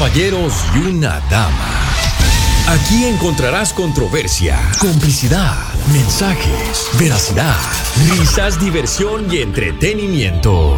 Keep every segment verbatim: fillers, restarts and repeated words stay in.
caballeros y una dama. Aquí encontrarás controversia, complicidad, mensajes, veracidad, risas, diversión y entretenimiento.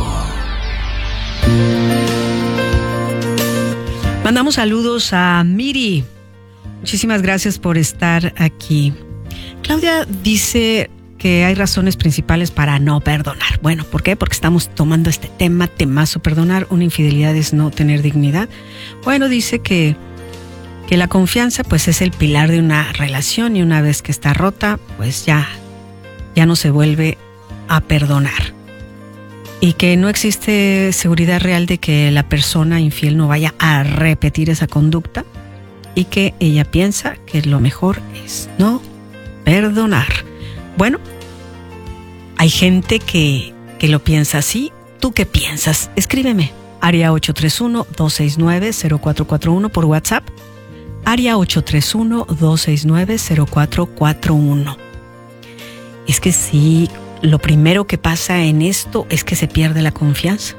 Mandamos saludos a Miri. Muchísimas gracias por estar aquí. Claudia dice que hay razones principales para no perdonar. Bueno, ¿por qué? Porque estamos tomando este tema, temazo. Perdonar una infidelidad es no tener dignidad. Bueno, dice que, que la confianza pues es el pilar de una relación y una vez que está rota, pues ya, ya no se vuelve a perdonar. Y que no existe seguridad real de que la persona infiel no vaya a repetir esa conducta y que ella piensa que lo mejor es no perdonar. Bueno, hay gente que, que lo piensa así. ¿Tú qué piensas? Escríbeme. Área ocho tres uno, dos seis nueve, cero cuatro cuatro uno por WhatsApp. Área ocho tres uno, dos seis nueve, cero cuatro cuatro uno. Es que sí, lo primero que pasa en esto es que se pierde la confianza.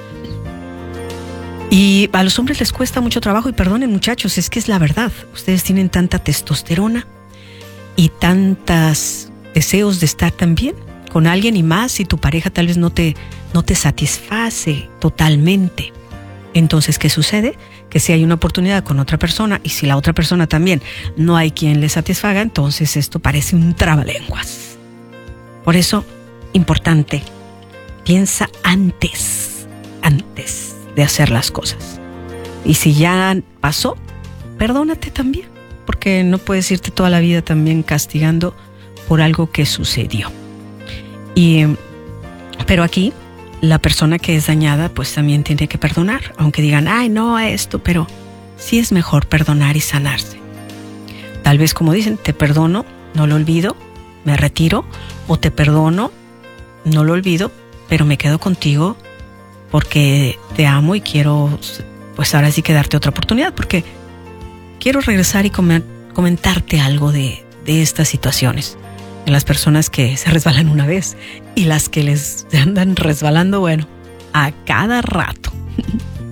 Y a los hombres les cuesta mucho trabajo, y perdonen muchachos, es que es la verdad. Ustedes tienen tanta testosterona y tantos deseos de estar también con alguien, y más si tu pareja tal vez no te, no te satisface totalmente. Entonces, ¿qué sucede? Que si hay una oportunidad con otra persona y si la otra persona también no hay quien le satisfaga, entonces esto parece un trabalenguas. Por eso, importante, piensa antes, antes de hacer las cosas. Y si ya pasó, perdónate también, porque no puedes irte toda la vida también castigando por algo que sucedió. Y, pero aquí, la persona que es dañada, pues también tiene que perdonar, aunque digan, ay, no, esto, pero sí es mejor perdonar y sanarse. Tal vez, como dicen, te perdono, no lo olvido, me retiro, o te perdono, no lo olvido, pero me quedo contigo porque te amo y quiero, pues ahora sí que darte otra oportunidad, porque quiero regresar y comentarte algo de, de estas situaciones. De las personas que se resbalan una vez y las que les andan resbalando, bueno, a cada rato.